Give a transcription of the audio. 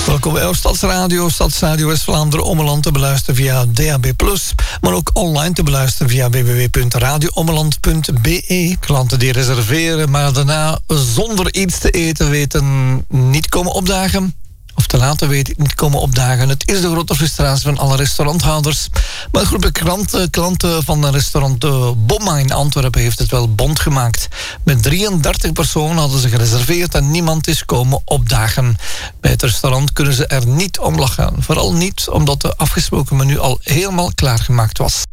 Welkom bij Stadsradio West-Vlaanderen Ommeland te beluisteren via DAB+, maar ook online te beluisteren via www.radioommeland.be. Klanten die reserveren, maar daarna zonder iets te eten weten niet komen opdagen, of te laten weten niet komen opdagen. Het is de grote frustratie van alle restauranthouders. Maar een groep klanten van een restaurant Bomma in Antwerpen heeft het wel bond gemaakt. Met 33 personen hadden ze gereserveerd en niemand is komen opdagen. Bij het restaurant kunnen ze er niet om lachen. Vooral niet omdat de afgesproken menu al helemaal klaargemaakt was.